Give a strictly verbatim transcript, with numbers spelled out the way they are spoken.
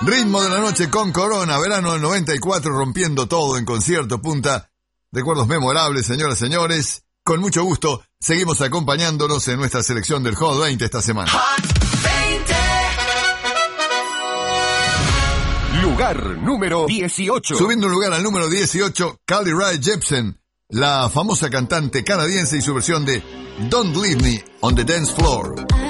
Ritmo de la noche con Corona, verano del noventa y cuatro, rompiendo todo en concierto punta. Recuerdos memorables, señoras y señores. Con mucho gusto, seguimos acompañándonos en nuestra selección del Hot veinte esta semana. Hot veinte. Lugar número dieciocho. Subiendo un lugar al número dieciocho, Carly Rae Jepsen, la famosa cantante canadiense y su versión de Don't Leave Me on the Dance Floor.